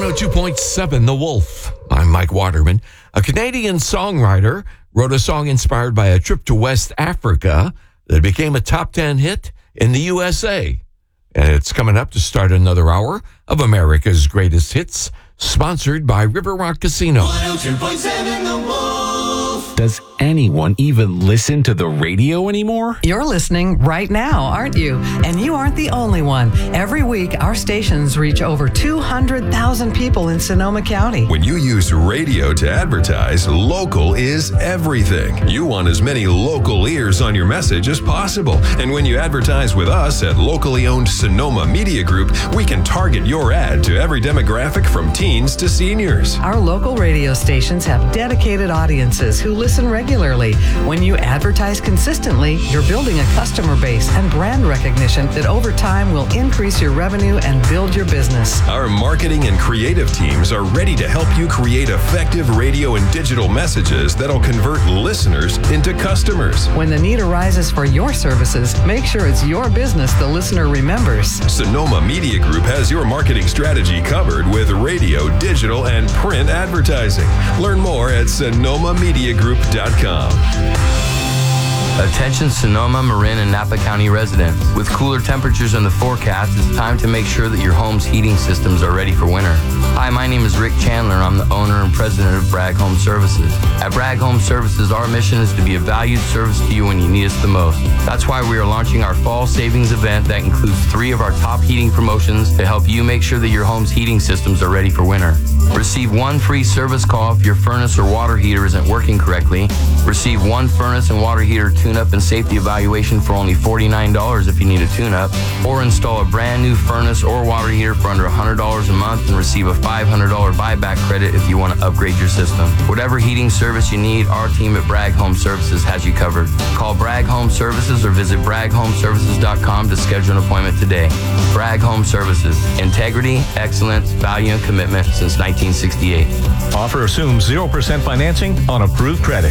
102.7 The Wolf. I'm Mike Waterman. A Canadian songwriter wrote a song inspired by a trip to West Africa that became a top 10 hit in the USA. And it's coming up to start another hour of America's Greatest Hits, sponsored by River Rock Casino. 102.7 The Wolf. Does anyone even listen to the radio anymore? You're listening right now, aren't you? And you aren't the only one. Every week, our stations reach over 200,000 people in Sonoma County. When you use radio to advertise, local is everything. You want as many local ears on your message as possible. And when you advertise with us at locally owned Sonoma Media Group, we can target your ad to every demographic from teens to seniors. Our local radio stations have dedicated audiences who listen regularly. When you advertise consistently, you're building a customer base and brand recognition that over time will increase your revenue and build your business. Our marketing and creative teams are ready to help you create effective radio and digital messages that'll convert listeners into customers. When the need arises for your services, make sure it's your business the listener remembers. Sonoma Media Group has your marketing strategy covered with radio, digital, and print advertising. Learn more at sonomamediagroup.com. Attention Sonoma, Marin, and Napa County residents. With cooler temperatures in the forecast, it's time to make sure that your home's heating systems are ready for winter. Hi, my name is Rick Chandler. I'm the owner and president of Bragg Home Services. At Bragg Home Services, our mission is to be a valued service to you when you need us the most. That's why we are launching our fall savings event that includes 3 of our top heating promotions to help you make sure that your home's heating systems are ready for winter. Receive 1 free service call if your furnace or water heater isn't working correctly. Receive 1 furnace and water heater tune-up and safety evaluation for only $49 if you need a tune-up, or install a brand new furnace or water heater for under $100 a month and receive a $500 buyback credit if you want to upgrade your system. Whatever heating service you need, our team at Bragg Home Services has you covered. Call Bragg Home Services or visit BraggHomeServices.com to schedule an appointment today. Bragg Home Services. Integrity, excellence, value, and commitment since 1968. Offer assumes 0% financing on approved credit.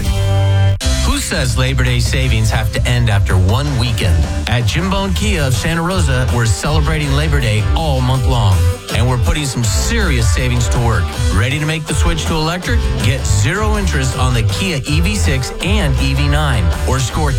Who says Labor Day savings have to end after one weekend? At Jim Bone Kia of Santa Rosa, we're celebrating Labor Day all month long. And we're putting some serious savings to work. Ready to make the switch to electric? Get 0 interest on the Kia EV6 and EV9. Or score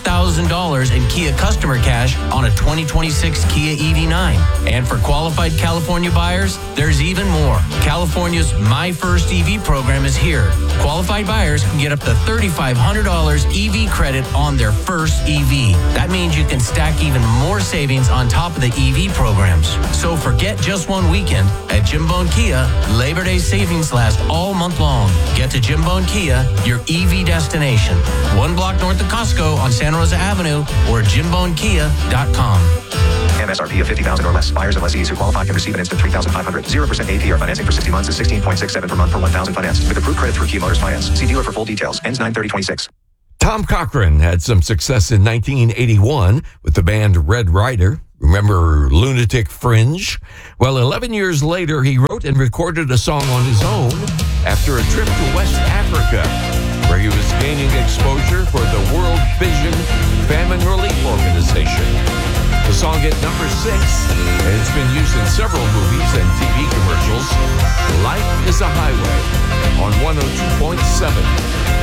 $10,000 in Kia customer cash on a 2026 Kia EV9. And for qualified California buyers, there's even more. California's My First EV program is here. Qualified buyers can get up to $3,500 EV credit on their first EV. That means you can stack even more savings on top of the EV programs. So forget just one weekend. At Jim Bone Kia, Labor Day savings last all month long. Get to Jim Bone Kia, your EV destination. 1 block north of Costco on Santa Rosa Avenue or JimBoneKia.com. MSRP of $50,000 or less. Buyers and lessees who qualify can receive an instant $3,500. 0% APR financing for 60 months is $16.67 per month per $1,000 financed. With approved credit through Kia Motors Finance. See dealer for full details. Ends 9/30/26. Tom Cochrane had some success in 1981 with the band Red Rider. Remember Lunatic Fringe? Well, 11 years later, he wrote and recorded a song on his own after a trip to West Africa, where he was gaining exposure for the World Vision Famine Relief Organization. The song hit number 6, and it's been used in several movies and TV commercials. Life is a Highway on 102.7